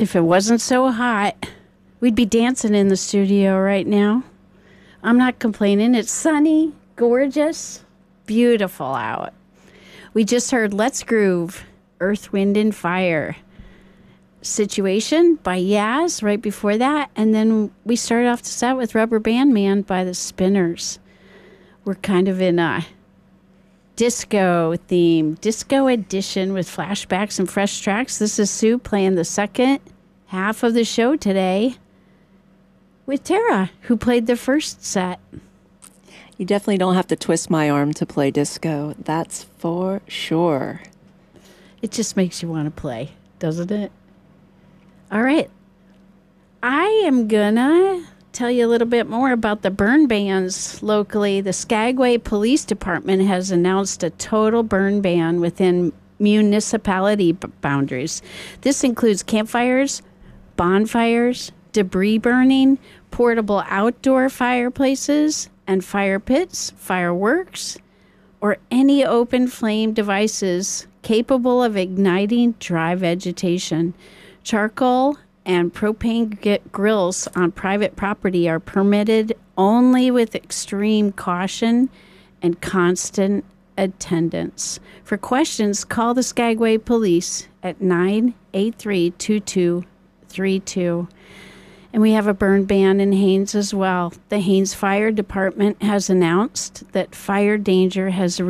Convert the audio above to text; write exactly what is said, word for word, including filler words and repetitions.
If it wasn't so hot, we'd be dancing in the studio right now. I'm not complaining. It's sunny, gorgeous, beautiful out. We just heard Let's Groove, Earth, Wind, and Fire. Situation by Yaz right before that. And then we started off the set with Rubber Band Man by the Spinners. We're kind of in a disco theme, disco edition with flashbacks and fresh tracks. This is Sue playing the second half of the show today with Tara, who played the first set. You definitely don't have to twist my arm to play disco. That's for sure. It just makes you want to play, doesn't it? All right. I am gonna tell you a little bit more about the burn bans locally. The Skagway Police Department has announced a total burn ban within municipality b- boundaries. This includes campfires, bonfires, debris burning, portable outdoor fireplaces and fire pits, fireworks, or any open flame devices capable of igniting dry vegetation. Charcoal and propane g- grills on private property are permitted only with extreme caution and constant attendance. For questions, call the Skagway Police at nine eight three, two two three two. And we have a burn ban in Haines as well. The Haines Fire Department has announced that fire danger has